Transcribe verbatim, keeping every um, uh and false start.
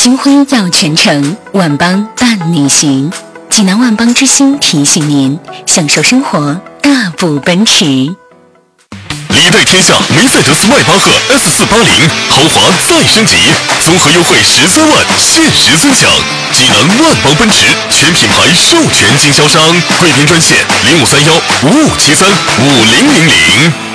金辉耀全城，万邦伴你行。济南万邦之星提醒您：享受生活，大步奔驰。 历代天下梅赛德斯迈巴赫 S 四八零豪华再升级，综合优惠十三万，限时尊享。济南万邦奔驰全品牌授权经销商，贵宾专线零五三幺五五七三五零零零。